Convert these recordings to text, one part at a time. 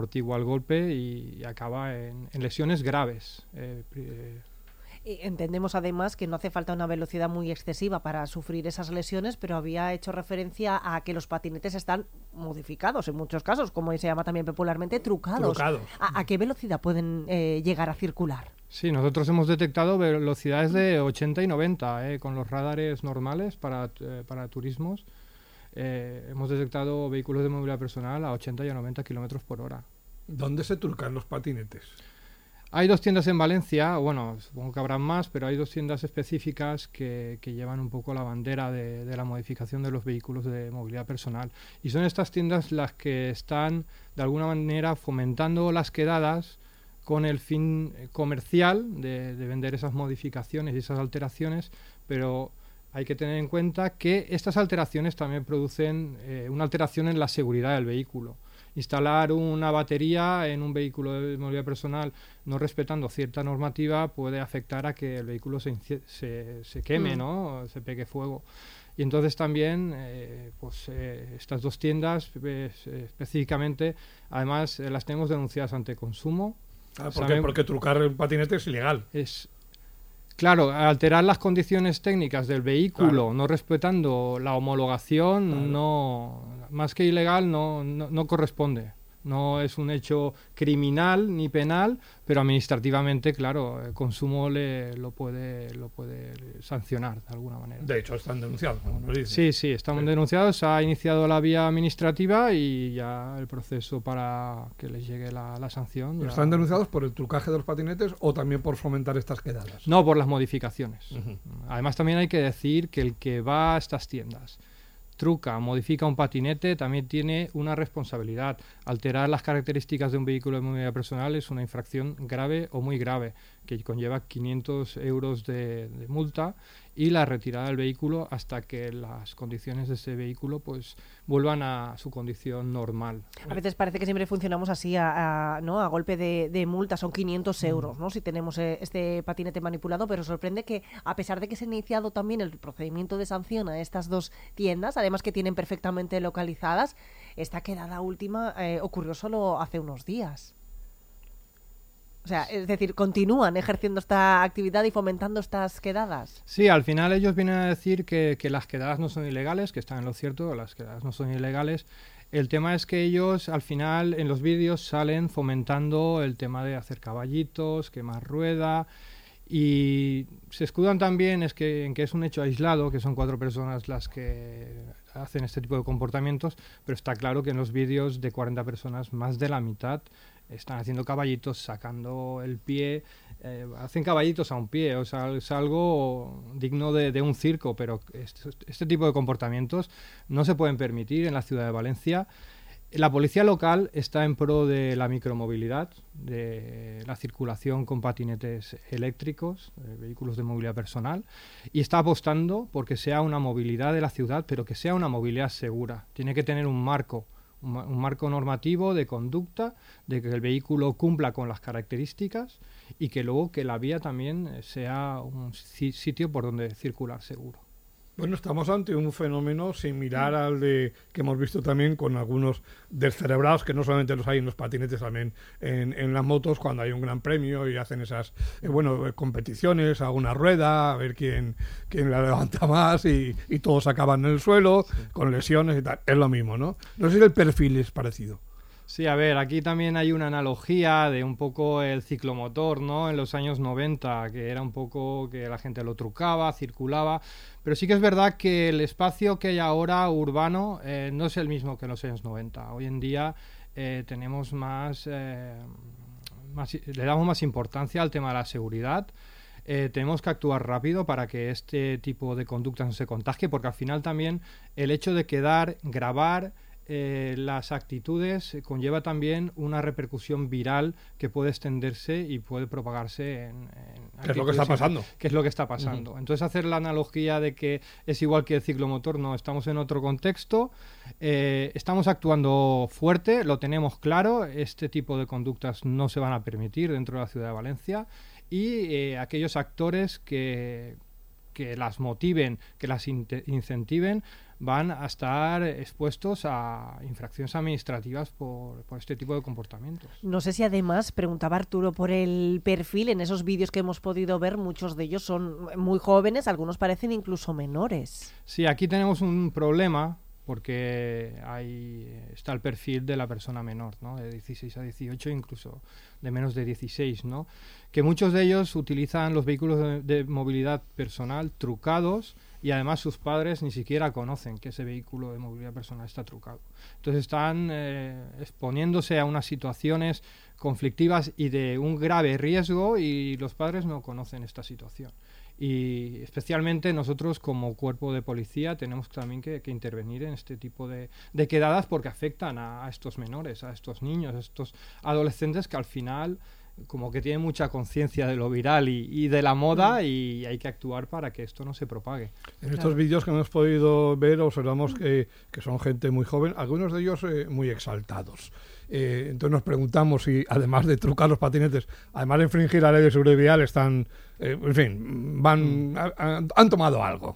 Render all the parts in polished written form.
amortigua el golpe y acaba en lesiones graves. Entendemos además que no hace falta una velocidad muy excesiva para sufrir esas lesiones, pero había hecho referencia a que los patinetes están modificados en muchos casos, como se llama también popularmente, trucados. ¿A qué velocidad pueden llegar a circular? Sí, nosotros hemos detectado velocidades de 80 y 90 con los radares normales para turismos. Hemos detectado vehículos de movilidad personal a 80 y a 90 kilómetros por hora. ¿Dónde se trucan los patinetes? Hay 2 tiendas en Valencia, bueno, supongo que habrán más, pero hay 2 tiendas específicas que llevan un poco la bandera de la modificación de los vehículos de movilidad personal. Y son estas tiendas las que están, de alguna manera, fomentando las quedadas con el fin comercial de vender esas modificaciones y esas alteraciones, pero hay que tener en cuenta que estas alteraciones también producen una alteración en la seguridad del vehículo. Instalar una batería en un vehículo de movilidad personal no respetando cierta normativa puede afectar a que el vehículo se queme, ¿no? Se pegue fuego. Y entonces también estas 2 tiendas específicamente, además las tenemos denunciadas ante Consumo. Porque trucar el patinete es ilegal. Claro, alterar las condiciones técnicas del vehículo, no respetando la homologación, no, más que ilegal, no corresponde. No es un hecho criminal ni penal, pero administrativamente, claro, el Consumo lo puede sancionar de alguna manera. De hecho, están denunciados, como nos dicen. Sí, están denunciados. Se ha iniciado la vía administrativa y ya el proceso para que les llegue la sanción. ¿Pero están denunciados por el trucaje de los patinetes o también por fomentar estas quedadas? No, por las modificaciones. Uh-huh. Además, también hay que decir que el que va a estas tiendas truca, modifica un patinete, también tiene una responsabilidad. Alterar las características de un vehículo de movilidad personal es una infracción grave o muy grave, que conlleva 500 euros de multa y la retirada del vehículo hasta que las condiciones de ese vehículo pues vuelvan a su condición normal. A veces parece que siempre funcionamos así, ¿no? A golpe de multa, son 500 euros, ¿no? Si tenemos este patinete manipulado, pero sorprende que a pesar de que se ha iniciado también el procedimiento de sanción a estas 2 tiendas, además que tienen perfectamente localizadas, esta quedada última ocurrió solo hace unos días. O sea, es decir, continúan ejerciendo esta actividad y fomentando estas quedadas. Sí, al final ellos vienen a decir que las quedadas no son ilegales, que están en lo cierto, las quedadas no son ilegales. El tema es que ellos al final en los vídeos salen fomentando el tema de hacer caballitos, quemar rueda y se escudan también en que es un hecho aislado, que son 4 personas las que hacen este tipo de comportamientos, pero está claro que en los vídeos de 40 personas más de la mitad están haciendo caballitos, sacando el pie, hacen caballitos a un pie, o sea, es algo digno de un circo, pero este tipo de comportamientos no se pueden permitir en la ciudad de Valencia. La policía local está en pro de la micromovilidad, de la circulación con patinetes eléctricos, vehículos de movilidad personal, y está apostando porque sea una movilidad de la ciudad, pero que sea una movilidad segura. Tiene que tener un marco normativo de conducta, de que el vehículo cumpla con las características y que luego que la vía también sea un sitio por donde circular seguro. Bueno, estamos ante un fenómeno similar al de que hemos visto también con algunos descerebrados, que no solamente los hay en los patinetes, también en las motos, cuando hay un gran premio y hacen esas competiciones, a una rueda, a ver quién la levanta más y todos acaban en el suelo, sí, con lesiones y tal. Es lo mismo, ¿no? No sé si el perfil es parecido. Sí, a ver, aquí también hay una analogía de un poco el ciclomotor, ¿no? En los años 90, que era un poco que la gente lo trucaba, circulaba, pero sí que es verdad que el espacio que hay ahora urbano no es el mismo que en los años 90. Hoy en día tenemos le damos más importancia al tema de la seguridad. Tenemos que actuar rápido para que este tipo de conductas no se contagie, porque al final también el hecho de grabar las actitudes conlleva también una repercusión viral que puede extenderse y puede propagarse ¿Qué es lo que está pasando? ¿Qué es lo que está pasando? Uh-huh. Entonces hacer la analogía de que es igual que el ciclomotor, no, estamos en otro contexto, estamos actuando fuerte, lo tenemos claro, este tipo de conductas no se van a permitir dentro de la ciudad de Valencia y aquellos actores que que las motiven, que las incentiven, van a estar expuestos a infracciones administrativas por este tipo de comportamientos. No sé si además, preguntaba Arturo por el perfil, en esos vídeos que hemos podido ver, muchos de ellos son muy jóvenes, algunos parecen incluso menores. Sí, aquí tenemos un problema porque está el perfil de la persona menor, ¿no? De 16 a 18, incluso de menos de 16, ¿no? Que muchos de ellos utilizan los vehículos de movilidad personal trucados, y además sus padres ni siquiera conocen que ese vehículo de movilidad personal está trucado. Entonces están exponiéndose a unas situaciones conflictivas y de un grave riesgo, y los padres no conocen esta situación. Y especialmente nosotros como cuerpo de policía tenemos también que intervenir en este tipo de quedadas, porque afectan a estos menores, a estos niños, a estos adolescentes que al final como que tienen mucha conciencia de lo viral y de la moda, y hay que actuar para que esto no se propague. En estos vídeos que hemos podido ver observamos que son gente muy joven, algunos de ellos muy exaltados. Entonces nos preguntamos si, además de trucar los patinetes, además de infringir la ley de seguridad vial, están, en fin, han tomado algo.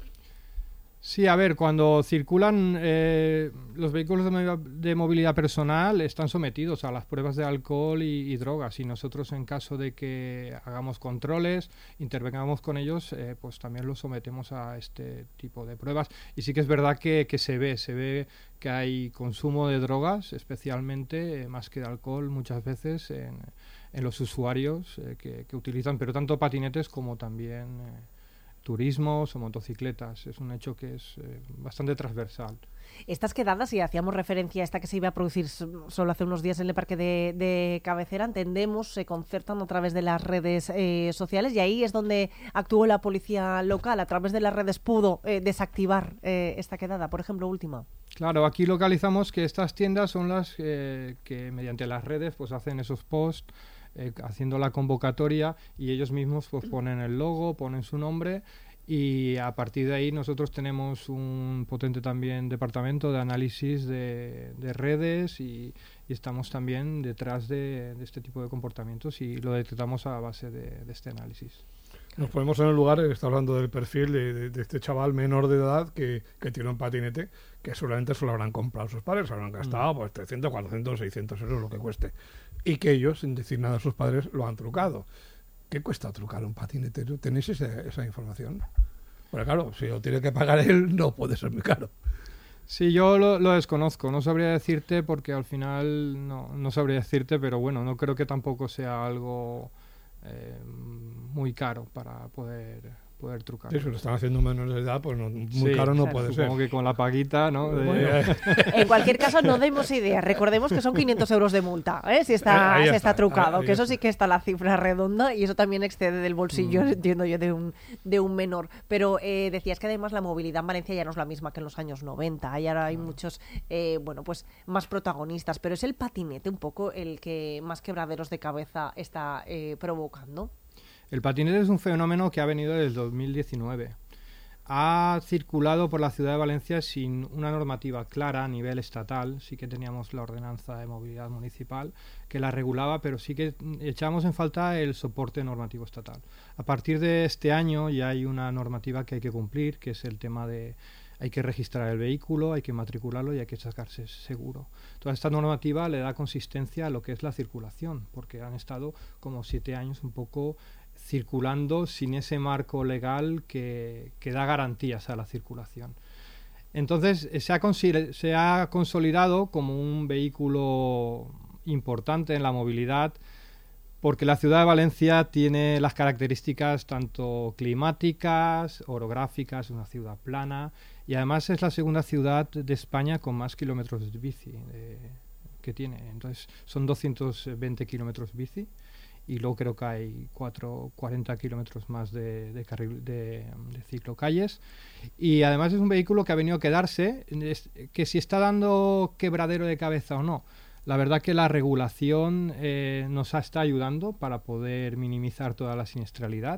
Sí, a ver, cuando circulan los vehículos de movilidad personal están sometidos a las pruebas de alcohol y drogas, y nosotros, en caso de que hagamos controles, intervengamos con ellos, pues también los sometemos a este tipo de pruebas. Y sí que es verdad que se ve que hay consumo de drogas, especialmente más que de alcohol muchas veces en los usuarios que utilizan, pero tanto patinetes como también turismos o motocicletas. Es un hecho que es bastante transversal. Estas quedadas, y hacíamos referencia a esta que se iba a producir solo hace unos días en el parque de Cabecera, entendemos, se concertan a través de las redes sociales, y ahí es donde actuó la policía local. A través de las redes pudo desactivar esta quedada, por ejemplo, última. Claro, aquí localizamos que estas tiendas son las que mediante las redes pues hacen esos posts, haciendo la convocatoria, y ellos mismos pues ponen el logo, ponen su nombre, y a partir de ahí nosotros tenemos un potente también departamento de análisis de redes, y estamos también detrás de este tipo de comportamientos, y lo detectamos a base de este análisis. Nos ponemos en el lugar, está hablando del perfil de este chaval menor de edad que tiene un patinete que seguramente se lo habrán comprado sus padres, se habrán gastado pues 300, 400, 600 euros, lo que cueste, y que ellos, sin decir nada a sus padres, lo han trucado. ¿Qué cuesta trucar un patinete? ¿Tenéis esa información? Porque claro, si lo tiene que pagar él, no puede ser muy caro. Sí, yo lo desconozco, no sabría decirte, porque al final no sabría decirte, pero bueno, no creo que tampoco sea algo muy caro para poder trucar. Sí, si lo están haciendo menores de edad, pues muy caro no puede ser. Supongo que con la paguita, ¿no? En cualquier caso, no demos ideas. Recordemos que son 500 euros de multa, si está trucado, que eso sí que está la cifra redonda, y eso también excede del bolsillo, entiendo yo, de un menor. Pero decías que además la movilidad en Valencia ya no es la misma que en los años 90. Y ahora hay muchos, pues más protagonistas. Pero es el patinete un poco el que más quebraderos de cabeza está provocando. El patinete es un fenómeno que ha venido desde el 2019. Ha circulado por la ciudad de Valencia sin una normativa clara a nivel estatal. Sí que teníamos la ordenanza de movilidad municipal que la regulaba, pero sí que echábamos en falta el soporte normativo estatal. A partir de este año ya hay una normativa que hay que cumplir, que es el tema de hay que registrar el vehículo, hay que matricularlo y hay que sacarse seguro. Toda esta normativa le da consistencia a lo que es la circulación, porque han estado como 7 años un poco circulando sin ese marco legal que da garantías a la circulación. Entonces se ha consolidado como un vehículo importante en la movilidad, porque la ciudad de Valencia tiene las características tanto climáticas, orográficas, una ciudad plana, y además es la segunda ciudad de España con más kilómetros de bici que tiene. Entonces son 220 kilómetros bici, y luego creo que hay 40 kilómetros más de ciclocalles, y además es un vehículo que ha venido a quedarse, que si está dando quebradero de cabeza o no, la verdad que la regulación nos está ayudando para poder minimizar toda la siniestralidad,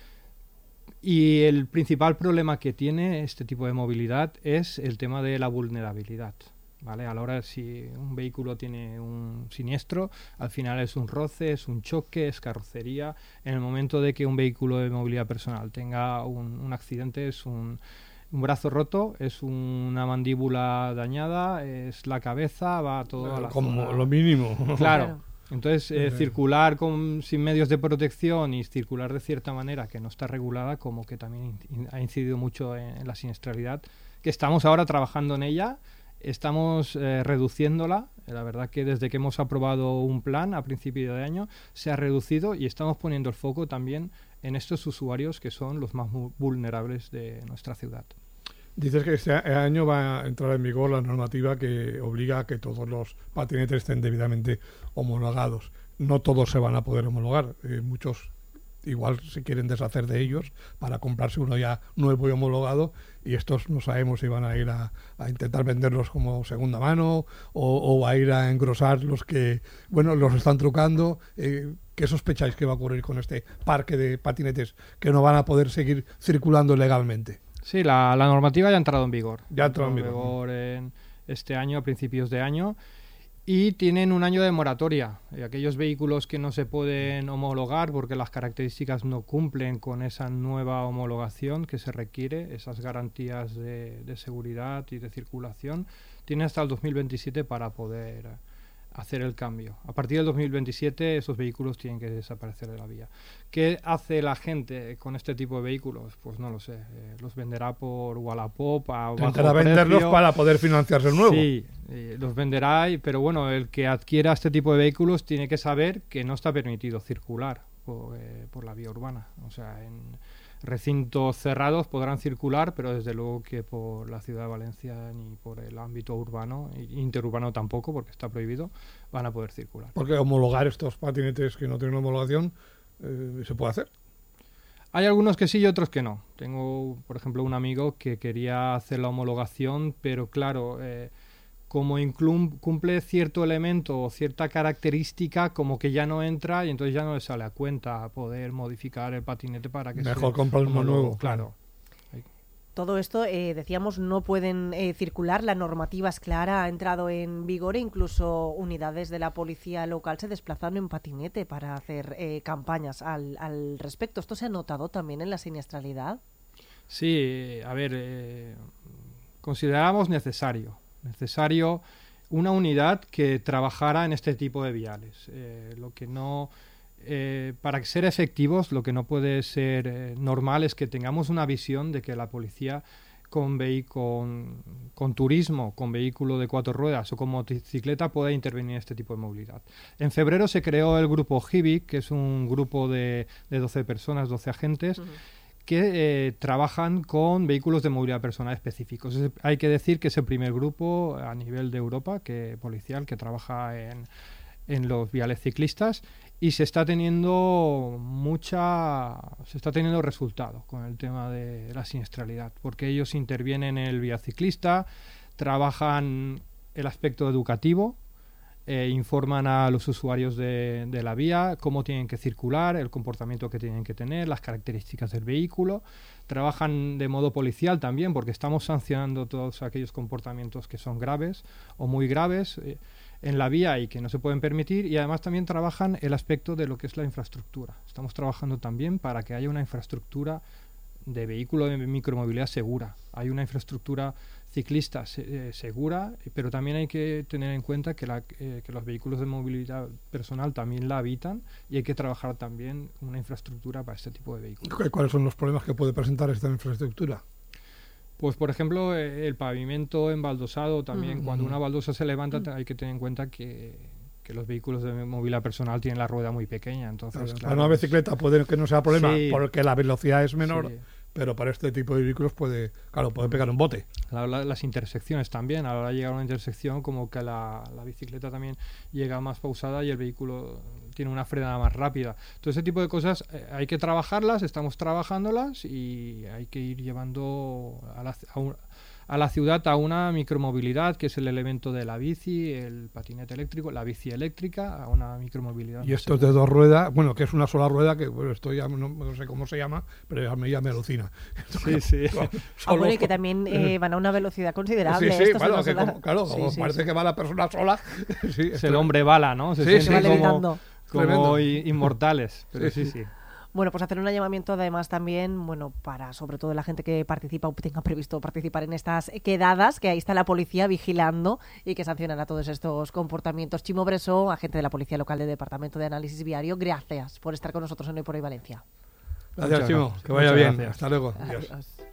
y el principal problema que tiene este tipo de movilidad es el tema de la vulnerabilidad. ¿vale? A la hora de si un vehículo tiene un siniestro, al final es un roce, es un choque, es carrocería. En el momento de que un vehículo de movilidad personal tenga un accidente, es un brazo roto, es una mandíbula dañada, es la cabeza, va todo a la como zona. lo mínimo. Claro. Entonces, circular sin medios de protección y circular de cierta manera que no está regulada, como que también ha incidido mucho en la siniestralidad, que estamos ahora trabajando en ella, estamos reduciéndola. La verdad que desde que hemos aprobado un plan a principio de año se ha reducido y estamos poniendo el foco también en estos usuarios que son los más vulnerables de nuestra ciudad. Dices que este año va a entrar en vigor la normativa que obliga a que todos los patinetes estén debidamente homologados. No todos se van a poder homologar. Muchos igual se quieren deshacer de ellos para comprarse uno ya nuevo y homologado, y estos no sabemos si van a ir a intentar venderlos como segunda mano o a ir a engrosar los que, bueno, los están trucando. ¿Qué sospecháis que va a ocurrir con este parque de patinetes que no van a poder seguir circulando legalmente? Sí, la normativa ya ha entrado en vigor. Ya ha entrado en vigor en este año, a principios de año, y tienen un año de moratoria. Aquellos vehículos que no se pueden homologar porque las características no cumplen con esa nueva homologación que se requiere, esas garantías de seguridad y de circulación, tienen hasta el 2027 para poder hacer el cambio. A partir del 2027 esos vehículos tienen que desaparecer de la vía. ¿Qué hace la gente con este tipo de vehículos? Pues no lo sé. Los venderá por Wallapop a bajo intentará venderlos precio. para poder financiarse el nuevo. Sí, los venderá, pero bueno, el que adquiera este tipo de vehículos tiene que saber que no está permitido circular por la vía urbana. O sea, en recintos cerrados podrán circular, pero desde luego que por la ciudad de Valencia ni por el ámbito urbano, interurbano tampoco, porque está prohibido, van a poder circular. Porque homologar estos patinetes que no tienen homologación se puede hacer. Hay algunos que sí y otros que no. Tengo, por ejemplo, un amigo que quería hacer la homologación, pero claro, como cumple cierto elemento o cierta característica, como que ya no entra y entonces ya no le sale a cuenta poder modificar el patinete para que mejor comprar uno nuevo. Claro. Todo esto, decíamos, no pueden circular, la normativa es clara, ha entrado en vigor e incluso unidades de la policía local se desplazaron en patinete para hacer campañas al respecto. ¿Esto se ha notado también en la siniestralidad? Sí, a ver, consideramos necesario una unidad que trabajara en este tipo de viales. Lo que no... para ser efectivos, lo que no puede ser normal es que tengamos una visión de que la policía con turismo, con vehículo de 4 ruedas o con motocicleta pueda intervenir en este tipo de movilidad. En febrero se creó el grupo HIVIC, que es un grupo de 12 personas, 12 agentes, que trabajan con vehículos de movilidad personal específicos. Hay que decir que es el primer grupo a nivel de Europa policial que trabaja en los viales ciclistas, y se está teniendo resultado con el tema de la siniestralidad, porque ellos intervienen en el vía ciclista, trabajan el aspecto educativo, informan a los usuarios de la vía cómo tienen que circular, el comportamiento que tienen que tener, las características del vehículo. Trabajan de modo policial también, porque estamos sancionando todos aquellos comportamientos que son graves o muy graves en la vía y que no se pueden permitir, y además también trabajan el aspecto de lo que es la infraestructura. Estamos trabajando también para que haya una infraestructura de vehículo de micromovilidad segura. Hay una infraestructura ciclista segura, pero también hay que tener en cuenta que los vehículos de movilidad personal también la habitan, y hay que trabajar también una infraestructura para este tipo de vehículos. ¿Cuáles son los problemas que puede presentar esta infraestructura? Pues, por ejemplo, el pavimento embaldosado también. Cuando una baldosa se levanta, hay que tener en cuenta que los vehículos de movilidad personal tienen la rueda muy pequeña. Entonces, para una bicicleta puede que no sea problema, porque la velocidad es menor, sí. Pero para este tipo de vehículos puede pegar un bote. Las intersecciones también. A la hora de llegar a una intersección, como que la bicicleta también llega más pausada y el vehículo tiene una frenada más rápida. Todo ese tipo de cosas hay que trabajarlas, estamos trabajándolas, y hay que ir llevando a la ciudad a una micromovilidad, que es el elemento de la bici, el patinete eléctrico, la bici eléctrica, a una micromovilidad. Y esto es de 2 ruedas, bueno, que es una sola rueda, que bueno, esto ya no sé cómo se llama, pero ya me alucina. Sí, sí. Bueno, y que también van a una velocidad considerable. Sí, Estos bueno, se nos da- claro, Sí, como sí, parece sí. que va la persona sola. Sí, Es el hombre bala, ¿no? Se Sí, sienten sí, levitando. como Tremendo. inmortales. Pero Sí, sí, sí. sí. Bueno, pues hacer un llamamiento además también, bueno, para sobre todo la gente que participa o tenga previsto participar en estas quedadas, que ahí está la policía vigilando y que sancionará todos estos comportamientos. Chimo Bresó, agente de la Policía Local del Departamento de Análisis Viario, gracias por estar con nosotros en Hoy por Hoy Valencia. Gracias, Muchas Chimo. gracias. Que vaya Muchas bien. gracias. Hasta luego. Adiós. Adiós.